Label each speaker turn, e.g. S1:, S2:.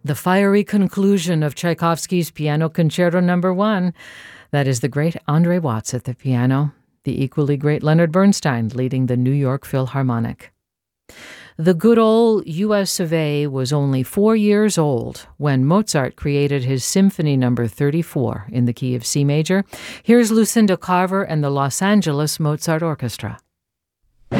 S1: The fiery conclusion of Tchaikovsky's Piano Concerto No. 1. That is the great Andre Watts at the piano, the equally great Leonard Bernstein leading the New York Philharmonic. The good old U.S. of A. was only 4 years old when Mozart created his Symphony No. 34 in the key of C major. Here's Lucinda Carver and the Los Angeles Mozart Orchestra.